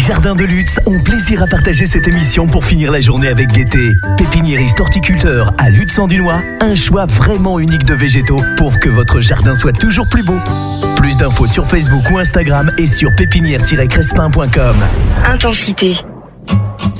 Jardins de Lutz ont plaisir à partager cette émission pour finir la journée avec gaieté. Pépiniériste horticulteur à Lutz-en-Dunois, un choix vraiment unique de végétaux pour que votre jardin soit toujours plus beau. Plus d'infos sur Facebook ou Instagram et sur pépinière-crespin.com. Intensité.